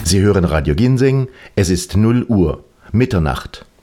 Sie hören Radio Ginseng, es ist 0 Uhr, Mitternacht.